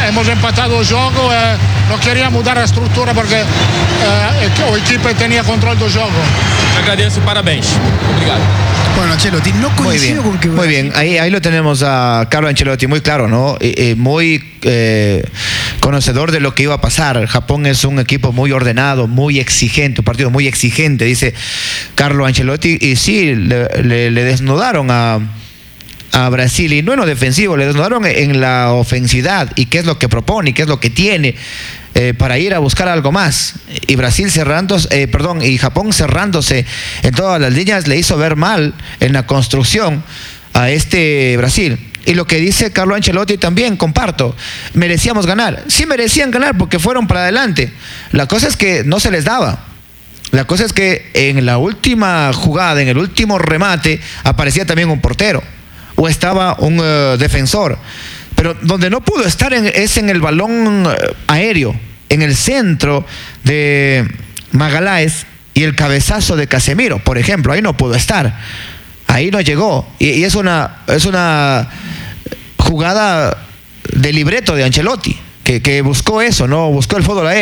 hemos empatado el juego e não queria mudar a estrutura porque a equipe tenía control del juego. Te agradeço y parabéns. Obrigado. Bueno, Ancelotti, no coincido con que... Muy bien, ahí lo tenemos a Carlo Ancelotti, muy claro, ¿no? Muy conocedor de lo que iba a pasar. Japón es un equipo muy ordenado, muy exigente, un partido muy exigente, dice Carlo Ancelotti, y sí, le desnudaron a Brasil, y no en lo defensivo, le desnudaron en la ofensividad, y qué es lo que propone, y qué es lo que tiene para ir a buscar algo más. Y Brasil y Japón cerrándose en todas las líneas le hizo ver mal en la construcción a este Brasil. Y lo que dice Carlo Ancelotti también comparto, merecíamos ganar. Sí merecían ganar porque fueron para adelante. La cosa es que no se les daba. La cosa es que en la última jugada, en el último remate, aparecía también un portero o estaba un defensor. Pero donde no pudo estar es en el balón aéreo, en el centro de Magalhães y el cabezazo de Casemiro, por ejemplo. Ahí no pudo estar, ahí no llegó. Y es una jugada de libreto de Ancelotti, que buscó eso, no buscó el fútbol aéreo.